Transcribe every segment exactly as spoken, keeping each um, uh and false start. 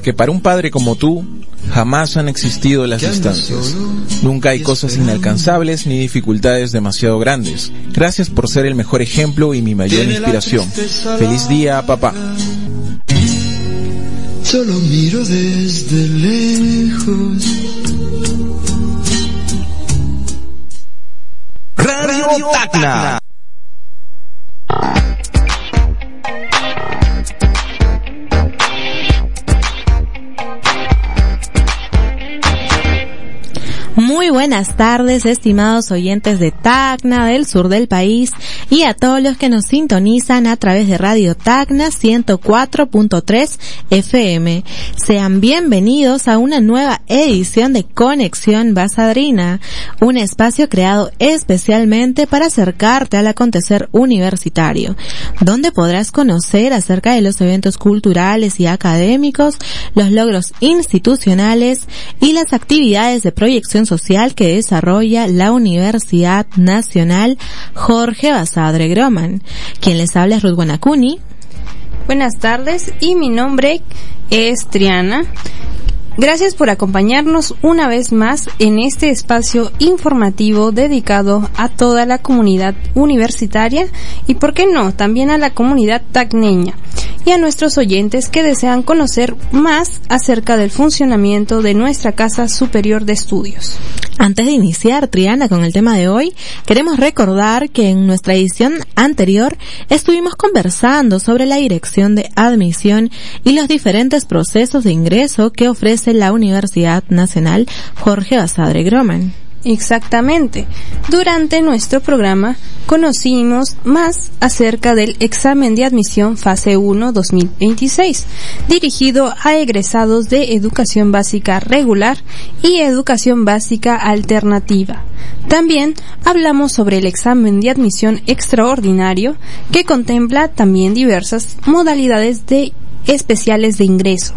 porque para un padre como tú, jamás han existido las distancias. Nunca hay cosas inalcanzables ni dificultades demasiado grandes. Gracias por ser el mejor ejemplo y mi mayor inspiración. Feliz día, papá. Solo miro desde lejos. Radio Tacna. Muy buenas tardes, estimados oyentes de Tacna, del sur del país, y a todos los que nos sintonizan a través de Radio Tacna ciento cuatro punto tres F M. Sean bienvenidos a una nueva edición de Conexión Basadrina, un espacio creado especialmente para acercarte al acontecer universitario, donde podrás conocer acerca de los eventos culturales y académicos, los logros institucionales y las actividades de proyección social que desarrolla la Universidad Nacional Jorge Basadre Groman. Quien les habla es Ruth Guanacuni. Buenas tardes, y mi nombre es Triana. Gracias por acompañarnos una vez más en este espacio informativo dedicado a toda la comunidad universitaria y, por qué no, también a la comunidad tacneña y a nuestros oyentes que desean conocer más acerca del funcionamiento de nuestra Casa Superior de Estudios. Antes de iniciar, Triana, con el tema de hoy, queremos recordar que en nuestra edición anterior estuvimos conversando sobre la dirección de admisión y los diferentes procesos de ingreso que ofrece la Universidad Nacional Jorge Basadre Groman. Exactamente. Durante nuestro programa conocimos más acerca del examen de admisión fase uno dos mil veintiséis, dirigido a egresados de educación básica regular y educación básica alternativa. También hablamos sobre el examen de admisión extraordinario, que contempla también diversas modalidades de especiales de ingreso.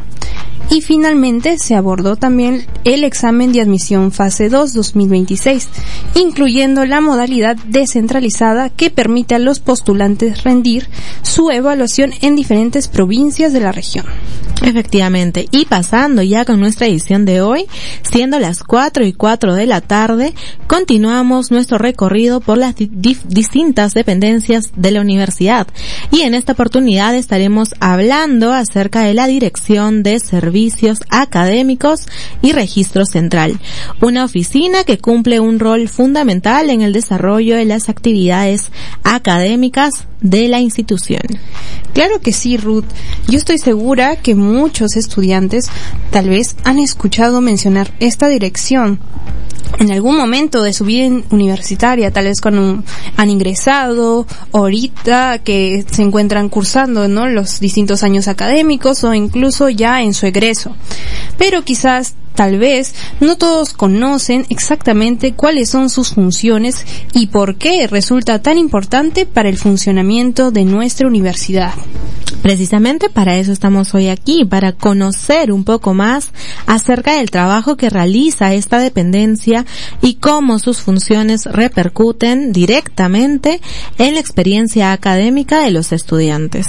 Y finalmente se abordó también el examen de admisión fase dos dos mil veintiséis, incluyendo la modalidad descentralizada que permite a los postulantes rendir su evaluación en diferentes provincias de la región. Efectivamente, y pasando ya con nuestra edición de hoy, siendo las cuatro y cuatro de la tarde, continuamos nuestro recorrido por las di- distintas dependencias de la universidad, y en esta oportunidad estaremos hablando acerca de la Dirección de Servicios Académicos y Registro Central, una oficina que cumple un rol fundamental en el desarrollo de las actividades académicas de la institución. Claro que sí, Ruth. Yo estoy segura que muchos estudiantes tal vez han escuchado mencionar esta dirección en algún momento de su vida universitaria, tal vez cuando han ingresado, ahorita que se encuentran cursando, ¿no?, los distintos años académicos, o incluso ya en su egreso. Pero quizás, tal vez, no todos conocen exactamente cuáles son sus funciones y por qué resulta tan importante para el funcionamiento de nuestra universidad. Precisamente para eso estamos hoy aquí, para conocer un poco más acerca del trabajo que realiza esta dependencia y cómo sus funciones repercuten directamente en la experiencia académica de los estudiantes.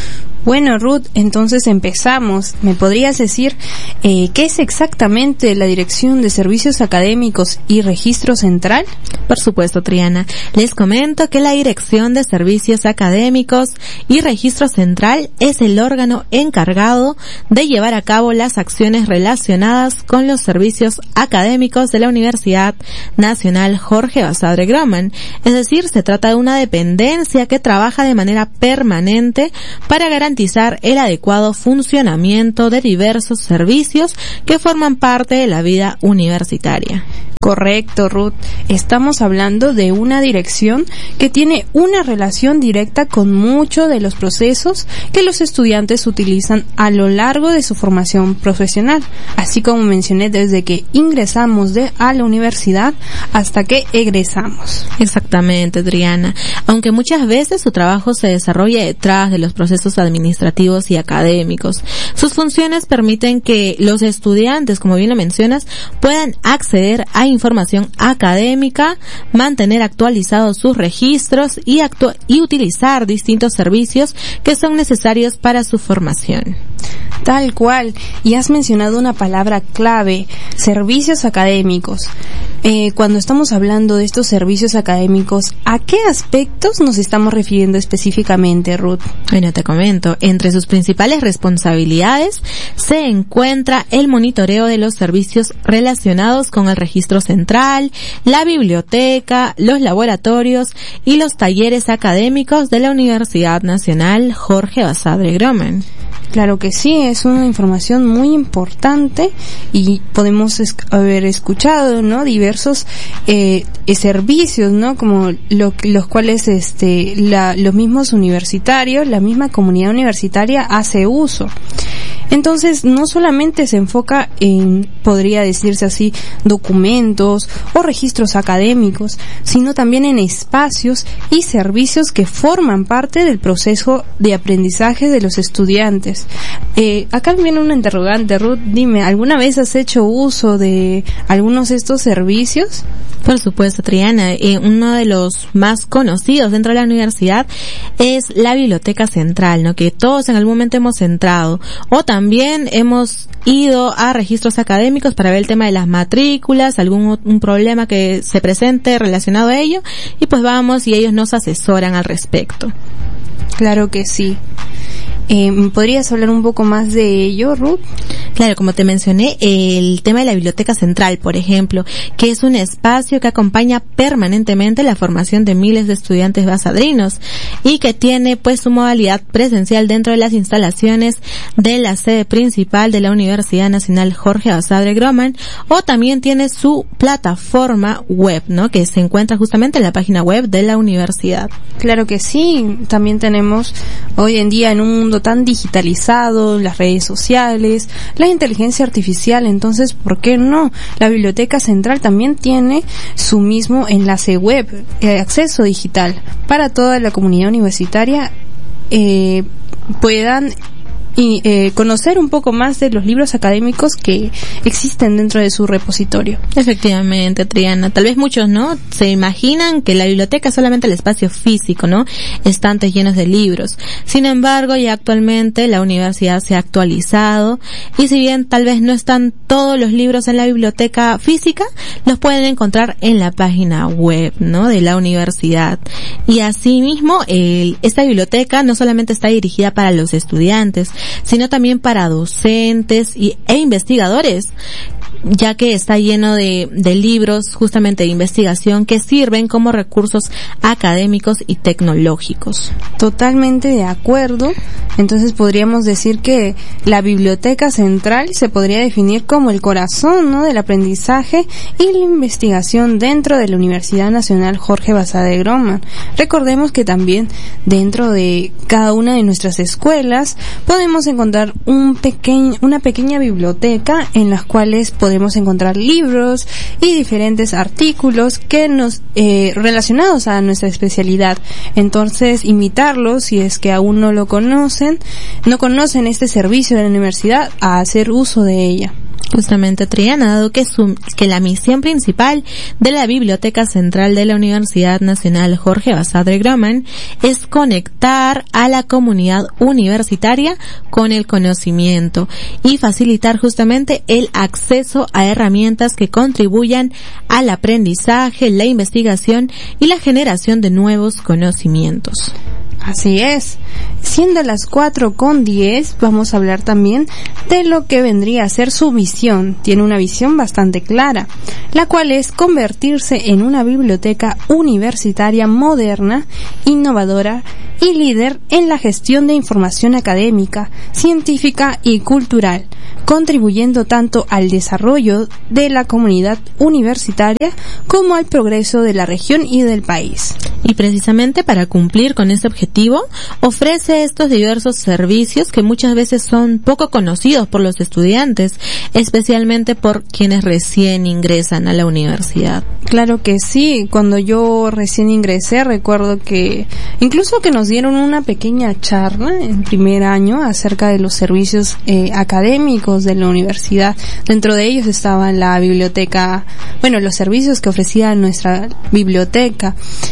Bueno, Ruth, entonces empezamos. ¿Me podrías decir eh, qué es exactamente la Dirección de Servicios Académicos y Registro Central? Por supuesto, Triana. Les comento que la Dirección de Servicios Académicos y Registro Central es el órgano encargado de llevar a cabo las acciones relacionadas con los servicios académicos de la Universidad Nacional Jorge Basadre Groman. Es decir, se trata de una dependencia que trabaja de manera permanente para garantizar el adecuado funcionamiento de diversos servicios que forman parte de la vida universitaria. Correcto, Ruth. Estamos hablando de una dirección que tiene una relación directa con muchos de los procesos que los estudiantes utilizan a lo largo de su formación profesional, así como mencioné, desde que ingresamos de, a la universidad hasta que egresamos. Exactamente, Adriana. Aunque muchas veces su trabajo se desarrolla detrás de los procesos administrativos y académicos, sus funciones permiten que los estudiantes, como bien lo mencionas, puedan acceder a información académica, mantener actualizados sus registros y, actu- y utilizar distintos servicios que son necesarios para su formación. Tal cual, y has mencionado una palabra clave, servicios académicos. Eh, cuando estamos hablando de estos servicios académicos, ¿a qué aspectos nos estamos refiriendo específicamente, Ruth? Bueno, te comento, entre sus principales responsabilidades se encuentra el monitoreo de los servicios relacionados con el registro central, la biblioteca, los laboratorios y los talleres académicos de la Universidad Nacional Jorge Basadre Groman. Claro que sí, es una información muy importante y podemos es- haber escuchado, ¿no? Diversos eh, eh, servicios, ¿no? Como lo, los cuales este la, los mismos universitarios, la misma comunidad universitaria hace uso. Entonces, no solamente se enfoca en, podría decirse así, documentos o registros académicos, sino también en espacios y servicios que forman parte del proceso de aprendizaje de los estudiantes. Eh, acá viene una interrogante, Ruth, dime, ¿alguna vez has hecho uso de algunos de estos servicios? Por supuesto, Triana. Eh, uno de los más conocidos dentro de la universidad es la Biblioteca Central, ¿no? Que todos en algún momento hemos entrado. O también hemos ido a registros académicos para ver el tema de las matrículas, algún un problema que se presente relacionado a ello, y pues vamos y ellos nos asesoran al respecto. Claro que sí. Eh, ¿Podrías hablar un poco más de ello, Ruth? Claro, como te mencioné, el tema de la Biblioteca Central, por ejemplo, que es un espacio que acompaña permanentemente la formación de miles de estudiantes basadrinos y que tiene pues su modalidad presencial dentro de las instalaciones de la sede principal de la Universidad Nacional Jorge Basadre Groman, o también tiene su plataforma web, ¿no? Que se encuentra justamente en la página web de la universidad. Claro que sí, también tenemos hoy en día en un mundo tan digitalizado, las redes sociales, la inteligencia artificial, entonces, ¿por qué no? La Biblioteca Central también tiene su mismo enlace web, eh, acceso digital, para toda la comunidad universitaria eh, puedan y eh, conocer un poco más de los libros académicos que existen dentro de su repositorio. Efectivamente, Triana. Tal vez muchos, ¿no? Se imaginan que la biblioteca es solamente el espacio físico, ¿no? Estantes llenos de libros. Sin embargo, ya actualmente la universidad se ha actualizado y si bien tal vez no están todos los libros en la biblioteca física, los pueden encontrar en la página web, ¿no? De la universidad. Y asimismo, el, esta biblioteca no solamente está dirigida para los estudiantes, sino también para docentes y, e investigadores, ya que está lleno de, de libros justamente de investigación que sirven como recursos académicos y tecnológicos. Totalmente de acuerdo. Entonces podríamos decir que la Biblioteca Central se podría definir como el corazón, ¿no?, del aprendizaje y la investigación dentro de la Universidad Nacional Jorge Basadre Groman. Recordemos que también dentro de cada una de nuestras escuelas podemos encontrar un pequeño, una pequeña biblioteca en las cuales podemos encontrar libros y diferentes artículos que nos eh, relacionados a nuestra especialidad. Entonces, invitarlos, si es que aún no lo conocen, no conocen este servicio de la universidad, a hacer uso de ella. Justamente, Triana, dado que, su, que la misión principal de la Biblioteca Central de la Universidad Nacional Jorge Basadre Groman es conectar a la comunidad universitaria con el conocimiento y facilitar justamente el acceso a herramientas que contribuyan al aprendizaje, la investigación y la generación de nuevos conocimientos. Así es. Siendo las cuatro con diez, vamos a hablar también de lo que vendría a ser su visión. Tiene una visión bastante clara, la cual es convertirse en una biblioteca universitaria moderna, innovadora y líder en la gestión de información académica, científica y cultural, contribuyendo tanto al desarrollo de la comunidad universitaria como al progreso de la región y del país. Y precisamente para cumplir con ese objetivo, ofrece estos diversos servicios que muchas veces son poco conocidos por los estudiantes, especialmente por quienes recién ingresan a la universidad. Claro que sí, cuando yo recién ingresé recuerdo que incluso que nos dieron una pequeña charla en primer año acerca de los servicios eh, académicos de la universidad. Dentro de ellos estaba la biblioteca, bueno, los servicios que ofrecía nuestra biblioteca. En ese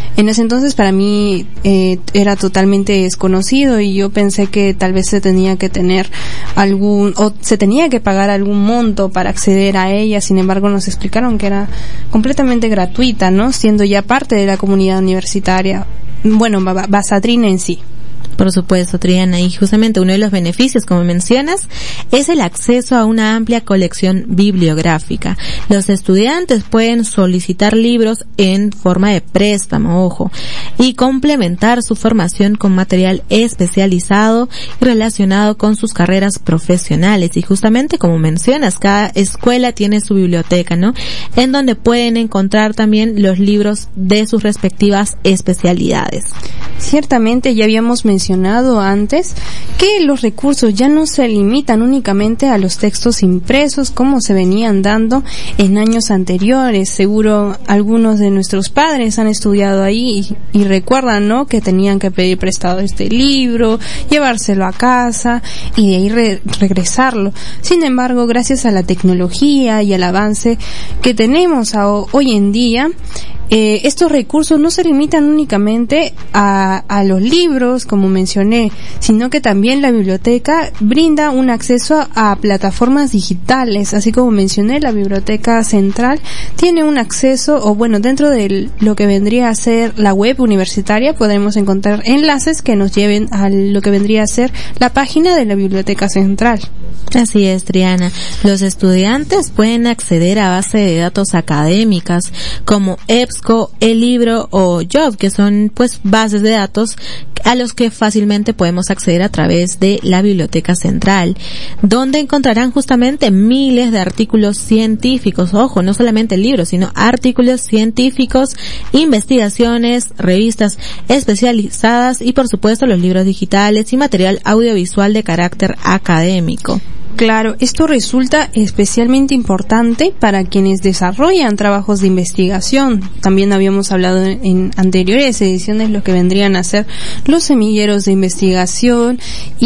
entonces para mí eh, era totalmente desconocido y yo pensé que tal vez se tenía que tener algún, o se tenía que pagar algún monto para acceder a ella. Sin embargo, nos explicaron que era completamente gratuita, ¿no? Siendo ya parte de la comunidad universitaria, bueno, Basadrina en sí. Por supuesto, Triana, y justamente uno de los beneficios, como mencionas, es el acceso a una amplia colección bibliográfica. Los estudiantes pueden solicitar libros en forma de préstamo, ojo, y complementar su formación con material especializado y relacionado con sus carreras profesionales. Y justamente, como mencionas, cada escuela tiene su biblioteca, ¿no? En donde pueden encontrar también los libros de sus respectivas especialidades. Ciertamente, ya habíamos mencionado antes que los recursos ya no se limitan únicamente a los textos impresos como se venían dando en años anteriores. Seguro algunos de nuestros padres han estudiado ahí y, y recuerdan, ¿no?, que tenían que pedir prestado este libro, llevárselo a casa y de ahí re- regresarlo. Sin embargo, gracias a la tecnología y al avance que tenemos a, hoy en día, Eh, estos recursos no se limitan únicamente a, a los libros, como mencioné, sino que también la biblioteca brinda un acceso a, a plataformas digitales. Así como mencioné, la biblioteca central tiene un acceso, o bueno, dentro de lo que vendría a ser la web universitaria podremos encontrar enlaces que nos lleven a lo que vendría a ser la página de la biblioteca central. Así es, Triana. Los estudiantes pueden acceder a bases de datos académicas como EBSCO, El Libro o Job, que son pues bases de datos a los que fácilmente podemos acceder a través de la Biblioteca Central, donde encontrarán justamente miles de artículos científicos, ojo, no solamente libros, sino artículos científicos, investigaciones, revistas especializadas y por supuesto los libros digitales y material audiovisual de carácter académico. Claro, esto resulta especialmente importante para quienes desarrollan trabajos de investigación. También habíamos hablado en, en anteriores ediciones lo que vendrían a ser los semilleros de investigación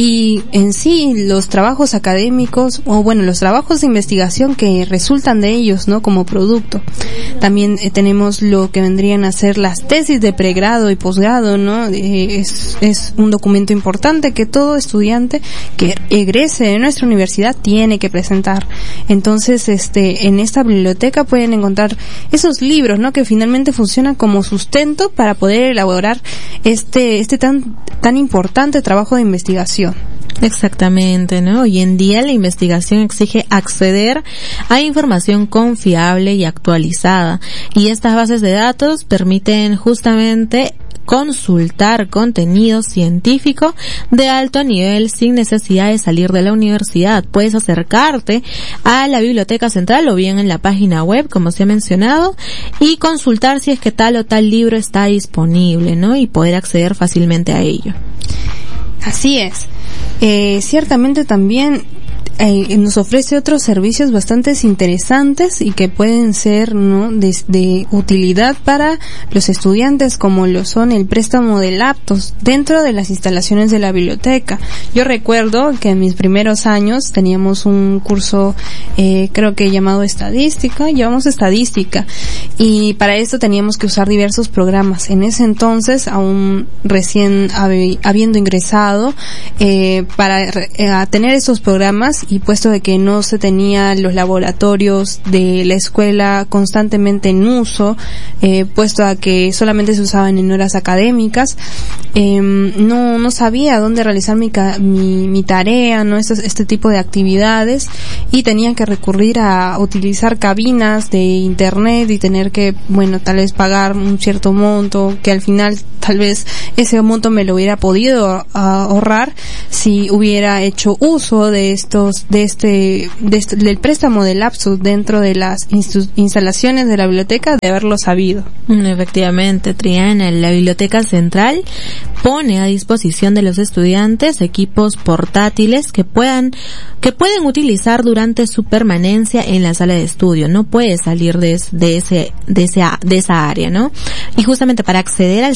y en sí los trabajos académicos, o bueno, los trabajos de investigación que resultan de ellos, ¿no?, como producto. También eh, tenemos lo que vendrían a ser las tesis de pregrado y posgrado, ¿no? Eh, es, es un documento importante que todo estudiante que egrese de nuestra universidad tiene que presentar. Entonces, este, en esta biblioteca pueden encontrar esos libros, ¿no?, que finalmente funcionan como sustento para poder elaborar este, este tan, tan importante trabajo de investigación. Exactamente, ¿no? Hoy en día la investigación exige acceder a información confiable y actualizada, y estas bases de datos permiten justamente consultar contenido científico de alto nivel sin necesidad de salir de la universidad. Puedes acercarte a la Biblioteca Central o bien en la página web, como se ha mencionado, y consultar si es que tal o tal libro está disponible, ¿no? Y poder acceder fácilmente a ello. Así es. Eh, ciertamente también eh, nos ofrece otros servicios bastante interesantes y que pueden ser, ¿no?, de, de utilidad para los estudiantes, como lo son el préstamo de laptops dentro de las instalaciones de la biblioteca. Yo recuerdo que en mis primeros años teníamos un curso, eh, creo que llamado estadística, llevamos estadística, y para esto teníamos que usar diversos programas. En ese entonces, aún recién hab- habiendo ingresado, eh, para eh, tener esos programas, y puesto de que no se tenían los laboratorios de la escuela constantemente en uso, eh, puesto a que solamente se usaban en horas académicas, eh, no no sabía dónde realizar mi mi, mi tarea, no este, este tipo de actividades, y tenía que recurrir a utilizar cabinas de internet y tener que, bueno, tal vez pagar un cierto monto, que al final tal vez ese monto me lo hubiera podido ahorrar si hubiera hecho uso de estos de este, de este del préstamo de laptops dentro de las inst- instalaciones de la biblioteca, de haberlo sabido. Efectivamente, Triana, la Biblioteca Central pone a disposición de los estudiantes equipos portátiles que puedan que pueden utilizar durante su permanencia en la sala de estudio. No puede salir de, de ese de ese de esa área, ¿no? Y justamente para acceder al servicio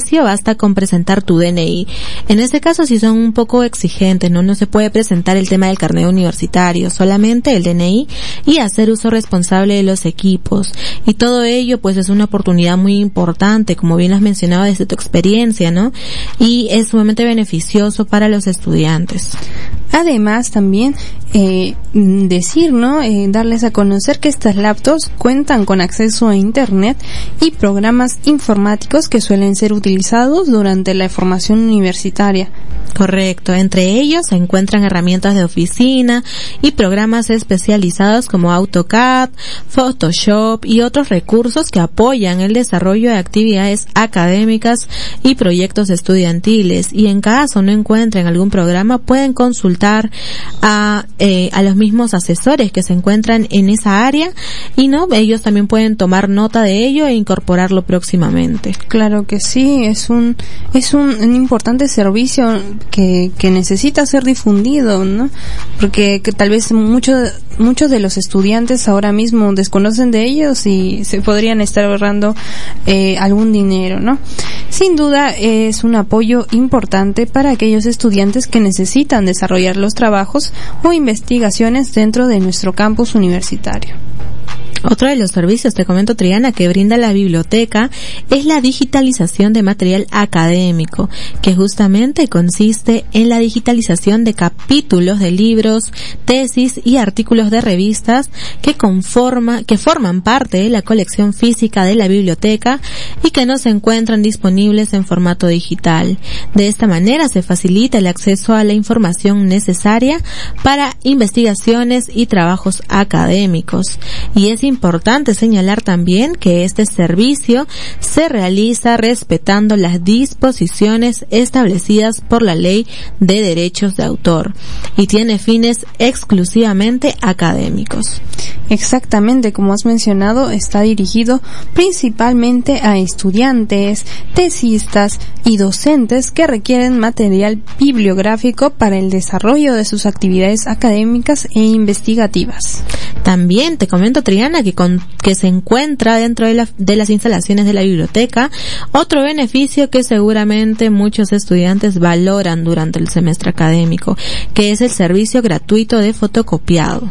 servicio basta con presentar tu D N I. En este caso, si son un poco exigentes, no, no se puede presentar el tema del carnet universitario, solamente el D N I y hacer uso responsable de los equipos. Y todo ello, pues, es una oportunidad muy importante, como bien lo has mencionado desde tu experiencia, ¿no? Y es sumamente beneficioso para los estudiantes. Además, también eh, decir, ¿no? Eh, darles a conocer que estas laptops cuentan con acceso a internet y programas informáticos que suelen ser utilizados durante la formación universitaria. Correcto. Entre ellos se encuentran herramientas de oficina y programas especializados como AutoCAD, Photoshop y otros recursos que apoyan el desarrollo de actividades académicas y proyectos estudiantiles. Y en caso no encuentren algún programa, pueden consultar a eh, a los mismos asesores que se encuentran en esa área y no ellos también pueden tomar nota de ello e incorporarlo próximamente. Claro que sí, es un es un, un importante servicio que que necesita ser difundido, ¿no? Porque que tal vez muchos muchos de los estudiantes ahora mismo desconocen de ellos y se podrían estar ahorrando eh, algún dinero, ¿no? Sin duda es un apoyo importante para aquellos estudiantes que necesitan desarrollar los trabajos o investigaciones dentro de nuestro campus universitario. Otro de los servicios, te comento, Triana, que brinda la biblioteca es la digitalización de material académico, que justamente consiste en la digitalización de capítulos de libros, tesis y artículos de revistas que conforma, que forman parte de la colección física de la biblioteca y que no se encuentran disponibles en formato digital. De esta manera se facilita el acceso a la información necesaria para investigaciones y trabajos académicos. Y es importante señalar también que este servicio se realiza respetando las disposiciones establecidas por la Ley de Derechos de Autor y tiene fines exclusivamente académicos. Exactamente, como has mencionado, está dirigido principalmente a estudiantes, tesistas y docentes que requieren material bibliográfico para el desarrollo de sus actividades académicas e investigativas. También te comento, Triana, que, con, que se encuentra dentro de, la, de las instalaciones de la biblioteca otro beneficio que seguramente muchos estudiantes valoran durante el semestre académico, que es el servicio gratuito de fotocopiado.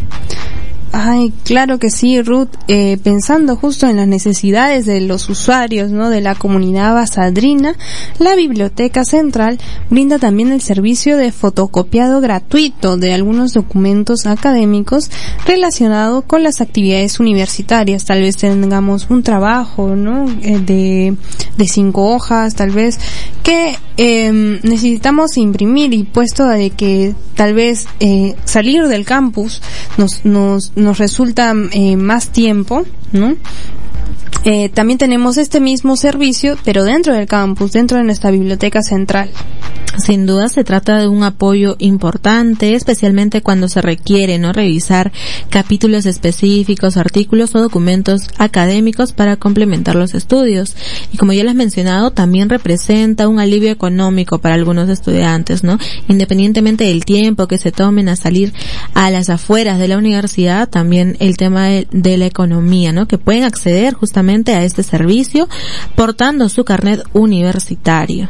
Ay, claro que sí, Ruth, eh, pensando justo en las necesidades de los usuarios, ¿no?, de la comunidad basadrina, la Biblioteca Central brinda también el servicio de fotocopiado gratuito de algunos documentos académicos relacionados con las actividades universitarias. Tal vez tengamos un trabajo, ¿no?, eh, de, de cinco hojas, tal vez, que eh, necesitamos imprimir, y puesto de que tal vez eh, salir del campus nos, nos nos resulta eh, más tiempo, ¿no? Eh, también tenemos este mismo servicio, pero dentro del campus, dentro de nuestra biblioteca central. Sin duda se trata de un apoyo importante, especialmente cuando se requiere, ¿no?, revisar capítulos específicos, artículos o documentos académicos para complementar los estudios. Y como ya les he mencionado, también representa un alivio económico para algunos estudiantes, ¿no? Independientemente del tiempo que se tomen a salir a las afueras de la universidad, también el tema de, de la economía, ¿no?, que pueden acceder justamente a este servicio portando su carnet universitario.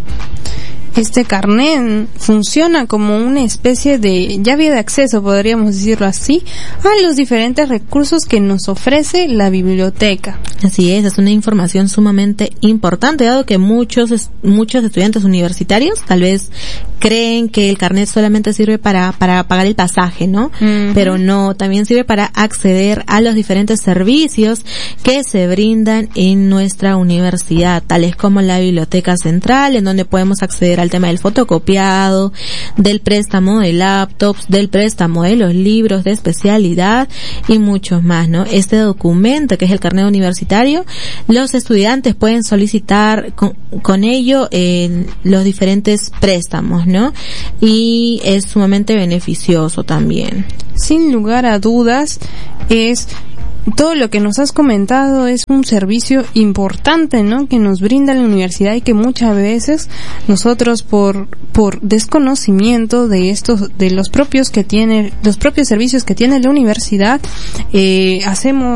Este carnet funciona como una especie de llave de acceso, podríamos decirlo así, a los diferentes recursos que nos ofrece la biblioteca. Así es, es una información sumamente importante, dado que muchos muchos estudiantes universitarios tal vez creen que el carnet solamente sirve para para pagar el pasaje, ¿no? Uh-huh. Pero no, también sirve para acceder a los diferentes servicios que se brindan en nuestra universidad, tales como la Biblioteca Central, en donde podemos acceder al tema del fotocopiado, del préstamo de laptops, del préstamo de los libros de especialidad y muchos más, ¿no? Este documento, que es el carnet universitario, los estudiantes pueden solicitar con, con ello eh, los diferentes préstamos, ¿no? Y es sumamente beneficioso también. Sin lugar a dudas, es todo lo que nos has comentado es un servicio importante, ¿no?, que nos brinda la universidad y que muchas veces nosotros por por desconocimiento de estos, de los propios que tiene, los propios servicios que tiene la universidad, eh, hacemos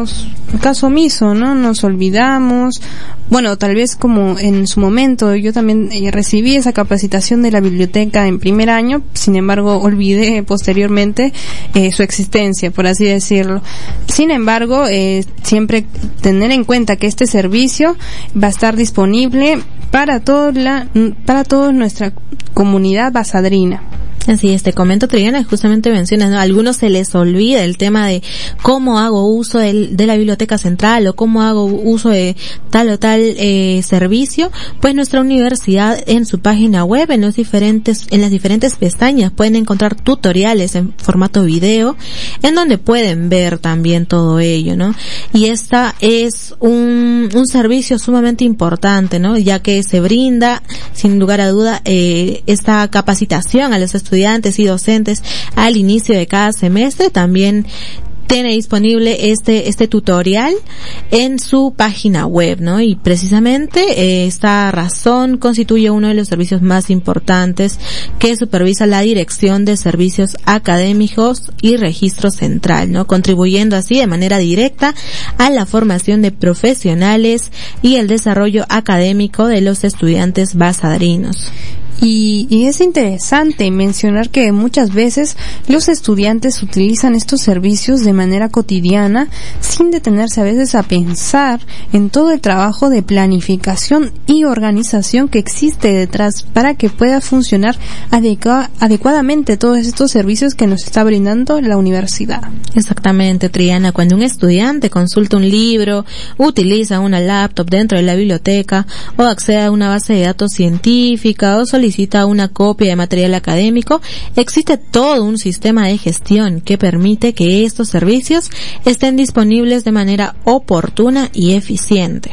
caso omiso, ¿no? Nos olvidamos. Bueno, tal vez como en su momento yo también eh, recibí esa capacitación de la biblioteca en primer año, sin embargo olvidé posteriormente eh, su existencia, por así decirlo. Sin embargo, eh, siempre tener en cuenta que este servicio va a estar disponible para toda la, para toda nuestra comunidad basadrina. Así es, te comento, Triana, justamente mencionas, ¿no? A algunos se les olvida el tema de cómo hago uso de, de la biblioteca central o cómo hago uso de tal o tal eh, servicio. Pues nuestra universidad en su página web, en los diferentes, en las diferentes pestañas, pueden encontrar tutoriales en formato video, en donde pueden ver también todo ello, ¿no? Y esta es un, un servicio sumamente importante, ¿no? Ya que se brinda, sin lugar a duda, eh, esta capacitación a los estudiantes estudiantes y docentes al inicio de cada semestre. También tiene disponible este este tutorial en su página web, ¿no? Y precisamente eh, esta razón constituye uno de los servicios más importantes que supervisa la Dirección de Servicios Académicos y Registro Central, ¿no? Contribuyendo así de manera directa a la formación de profesionales y el desarrollo académico de los estudiantes basadrinos. Y, y es interesante mencionar que muchas veces los estudiantes utilizan estos servicios de manera cotidiana sin detenerse a veces a pensar en todo el trabajo de planificación y organización que existe detrás para que pueda funcionar adecu- adecuadamente todos estos servicios que nos está brindando la universidad. Exactamente, Triana. Cuando un estudiante consulta un libro, utiliza una laptop dentro de la biblioteca o accede a una base de datos científica o solicita Solicita una copia de material académico, existe todo un sistema de gestión que permite que estos servicios estén disponibles de manera oportuna y eficiente.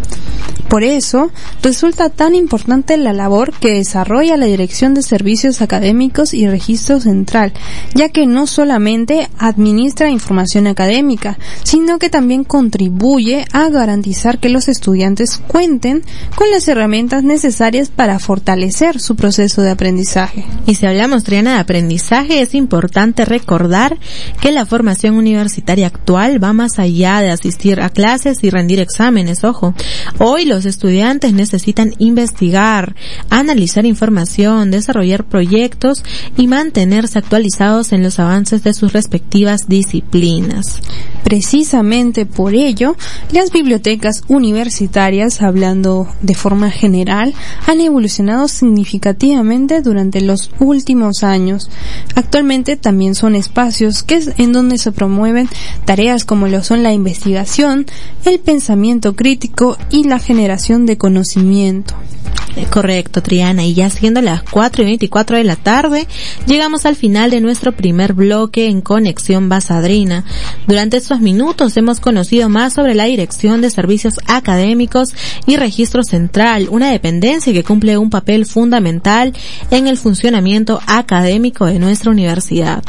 Por eso, resulta tan importante la labor que desarrolla la Dirección de Servicios Académicos y Registro Central, ya que no solamente administra información académica, sino que también contribuye a garantizar que los estudiantes cuenten con las herramientas necesarias para fortalecer su proceso de aprendizaje. Y si hablamos, Triana, de aprendizaje, es importante recordar que la formación universitaria actual va más allá de asistir a clases y rendir exámenes, ojo. Hoy los estudiantes necesitan investigar, analizar información, desarrollar proyectos y mantenerse actualizados en los avances de sus respectivas disciplinas. Precisamente por ello, las bibliotecas universitarias, hablando de forma general, han evolucionado significativamente durante los últimos años. Actualmente también son espacios que es en donde se promueven tareas como lo son la investigación, el pensamiento crítico y la generación de conocimiento. Correcto, Triana, y ya siendo las cuatro y veinticuatro de la tarde, llegamos al final de nuestro primer bloque en Conexión Basadrina. Durante estos minutos hemos conocido más sobre la Dirección de Servicios Académicos y Registro Central, una dependencia que cumple un papel fundamental en el funcionamiento académico de nuestra universidad.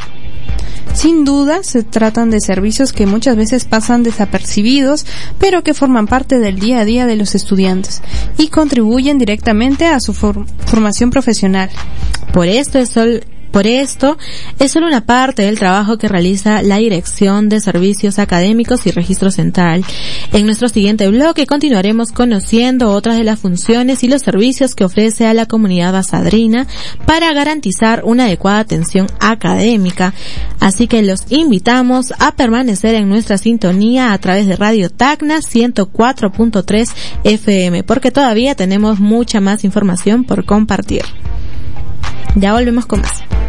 Sin duda, se tratan de servicios que muchas veces pasan desapercibidos, pero que forman parte del día a día de los estudiantes y contribuyen directamente a su for- formación profesional. Por esto es sol Por esto, es solo una parte del trabajo que realiza la Dirección de Servicios Académicos y Registro Central. En nuestro siguiente bloque continuaremos conociendo otras de las funciones y los servicios que ofrece a la comunidad basadrina para garantizar una adecuada atención académica. Así que los invitamos a permanecer en nuestra sintonía a través de Radio Tacna ciento cuatro punto tres F M, porque todavía tenemos mucha más información por compartir. Ya volvemos con más.